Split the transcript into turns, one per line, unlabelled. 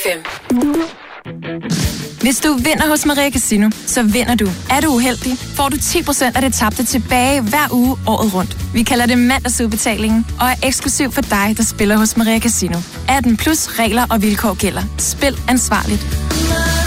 Hvis du vinder hos Maria Casino, så vinder du. Er du uheldig, får du 10% af det tabte tilbage hver uge året rundt. Vi kalder det mandagsudbetalingen og er eksklusiv for dig, der spiller hos Maria Casino. 18+ regler og vilkår gælder. Spil ansvarligt.